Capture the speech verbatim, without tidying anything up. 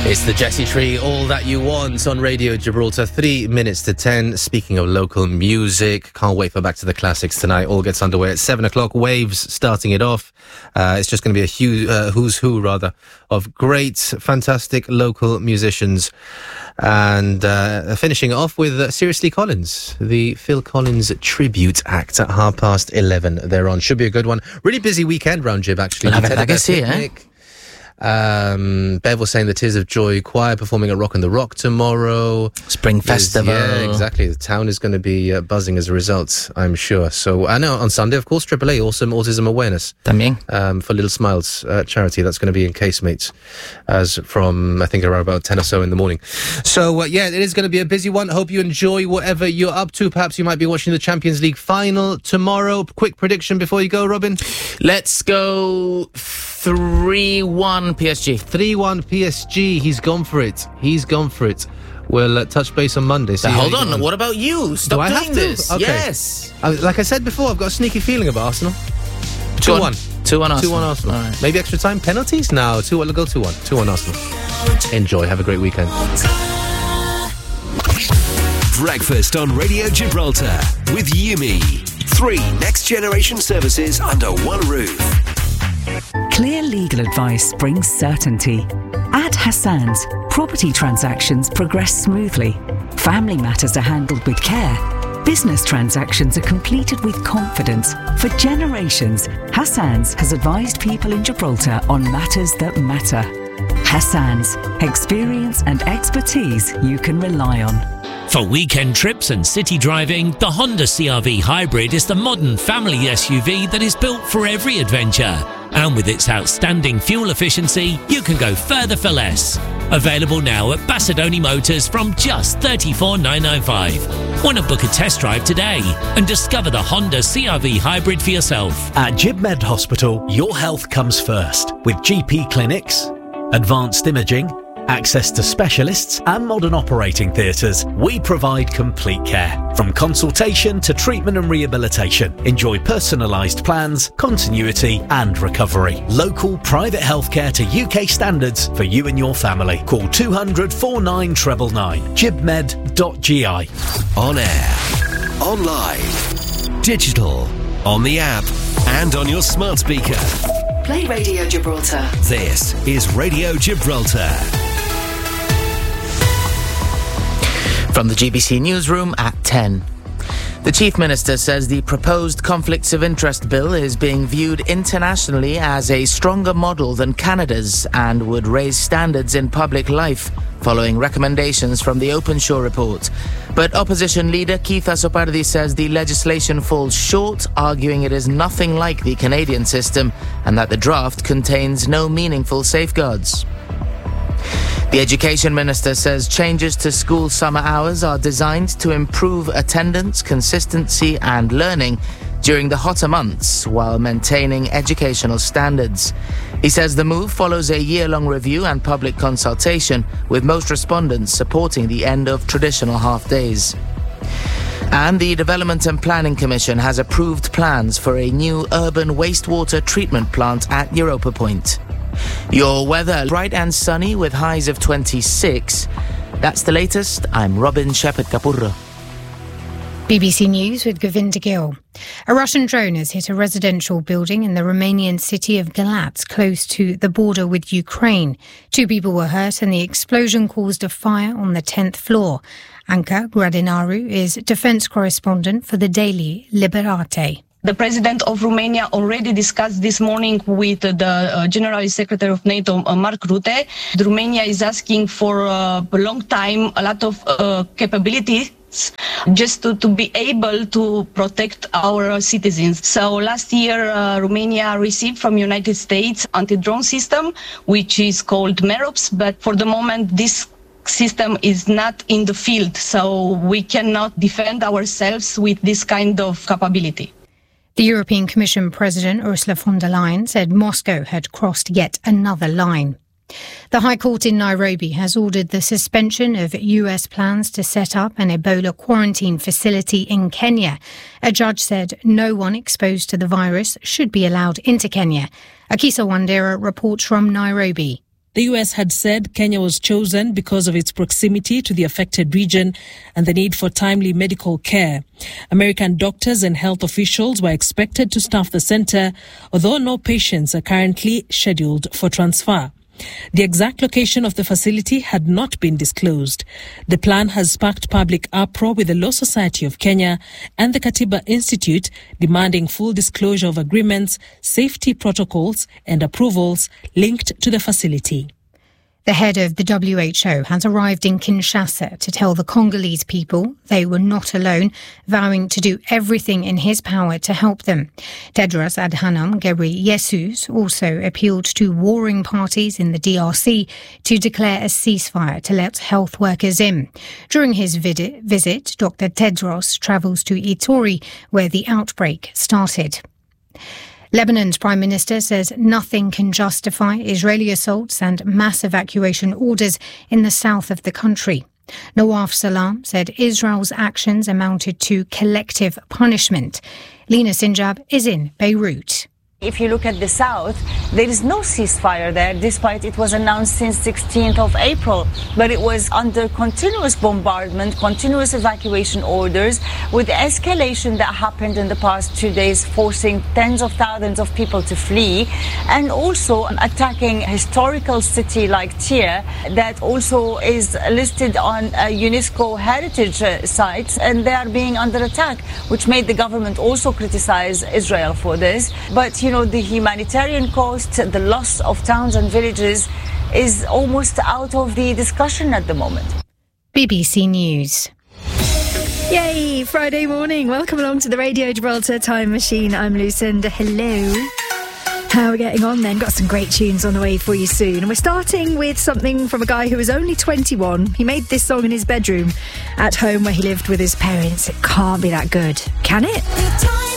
It's the Jessie Tree, All That You Want on Radio Gibraltar, three minutes to ten. Speaking of local music, can't wait for Back to the Classics tonight. All gets underway at seven o'clock. Waves starting it off. Uh, it's just going to be a hu- uh, who's who, rather, of great, fantastic local musicians. And uh, finishing off with uh, Seriously Collins, the Phil Collins tribute act at half past eleven. They're on. Should be a good one. Really busy weekend round Jib, actually. We'll have a legacy, eh? Um, Bev was saying the Tears of Joy Choir performing at Rock and the Rock tomorrow. Spring There's, Festival. Yeah, exactly. The town is going to be uh, buzzing as a result, I'm sure. So I know on Sunday, of course, Triple A, Awesome Autism Awareness. También. Um, for Little Smiles uh, charity. That's going to be in Casemates as from, I think, around about ten or so in the morning. So, uh, yeah, it is going to be a busy one. Hope you enjoy whatever you're up to. Perhaps you might be watching the Champions League final tomorrow. Quick prediction before you go, Robin. Let's go three one P S G. three one P S G. He's gone for it. He's gone for it. We'll uh, touch base on Monday. So hold on. on. What about you? Stop Do I doing have to? this. Okay. Yes. I, like I said before, I've got a sneaky feeling about Arsenal. two one. two one Arsenal. two one Arsenal. Right. Maybe extra time? Penalties? No. two one. Go two one. two one Arsenal. Enjoy. Have a great weekend. Breakfast on Radio Gibraltar with Yumi. Three next generation services under one roof. Clear legal advice brings certainty. At Hassan's, property transactions progress smoothly. Family matters are handled with care. Business transactions are completed with confidence. For generations, Hassan's has advised people in Gibraltar on matters that matter. Hassan's, experience and expertise you can rely on. For weekend trips and city driving, the Honda C R V Hybrid is the modern family S U V that is built for every adventure. And with its outstanding fuel efficiency, you can go further for less. Available now at Bassadoni Motors from just thirty-four thousand nine hundred ninety-five. Want to book a test drive today and discover the Honda C R V Hybrid for yourself. At GibMed Hospital, your health comes first with G P clinics, advanced imaging, access to specialists and modern operating theatres. We provide complete care. From consultation to treatment and rehabilitation. Enjoy personalised plans, continuity and recovery. Local private healthcare to U K standards for you and your family. Call two hundred, forty-nine nine nine nine. gibmed dot g i. On air, online, digital, on the app and on your smart speaker. Play Radio Gibraltar. This is Radio Gibraltar. From the G B C Newsroom at ten. The Chief Minister says the proposed Conflicts of Interest Bill is being viewed internationally as a stronger model than Canada's and would raise standards in public life, following recommendations from the Openshaw report. But opposition leader Keith Asopardi says the legislation falls short, arguing it is nothing like the Canadian system and that the draft contains no meaningful safeguards. The Education Minister says changes to school summer hours are designed to improve attendance, consistency and learning during the hotter months while maintaining educational standards. He says the move follows a year-long review and public consultation, with most respondents supporting the end of traditional half-days. And the Development and Planning Commission has approved plans for a new urban wastewater treatment plant at Europa Point. Your weather, bright and sunny with highs of twenty-six. That's the latest. I'm Robin Shepherd-Capurro. B B C News with Govinda Gill. A Russian drone has hit a residential building in the Romanian city of Galați, close to the border with Ukraine. Two people were hurt and the explosion caused a fire on the tenth floor. Anca Gradinaru is defence correspondent for the daily Liberate. The President of Romania already discussed this morning with the uh, General Secretary of NATO, uh, Mark Rutte. The Romania is asking for uh, a long time a lot of uh, capabilities just to, to be able to protect our citizens. So last year, uh, Romania received from United States anti-drone system, which is called MEROPS, but for the moment, this system is not in the field, so we cannot defend ourselves with this kind of capability. The European Commission President Ursula von der Leyen said Moscow had crossed yet another line. The High Court in Nairobi has ordered the suspension of U S plans to set up an Ebola quarantine facility in Kenya. A judge said no one exposed to the virus should be allowed into Kenya. Akisa Wandera reports from Nairobi. The U S had said Kenya was chosen because of its proximity to the affected region and the need for timely medical care. American doctors and health officials were expected to staff the center, although no patients are currently scheduled for transfer. The exact location of the facility had not been disclosed. The plan has sparked public uproar with the Law Society of Kenya and the Katiba Institute demanding full disclosure of agreements, safety protocols and approvals linked to the facility. The head of the W H O has arrived in Kinshasa to tell the Congolese people they were not alone, vowing to do everything in his power to help them. Tedros Adhanom Ghebreyesus also appealed to warring parties in the D R C to declare a ceasefire to let health workers in. During his vid- visit, Doctor Tedros travels to Ituri, where the outbreak started. Lebanon's Prime Minister says nothing can justify Israeli assaults and mass evacuation orders in the south of the country. Nawaf Salam said Israel's actions amounted to collective punishment. Lina Sinjab is in Beirut. If you look at the south, there is no ceasefire there, despite it was announced since sixteenth of April. But it was under continuous bombardment, continuous evacuation orders, with escalation that happened in the past two days, forcing tens of thousands of people to flee, and also attacking a historical city like Tyre that also is listed on a UNESCO heritage site, and they are being under attack, which made the government also criticize Israel for this. But, you know, the humanitarian cost, the loss of towns and villages is almost out of the discussion at the moment. B B C News. Yay, Friday morning. Welcome along to the Radio Gibraltar Time Machine. I'm Lucinda. Hello. How are we getting on then? Got some great tunes on the way for you soon. And we're starting with something from a guy who was only twenty-one. He made this song in his bedroom at home where he lived with his parents. It can't be that good, can it?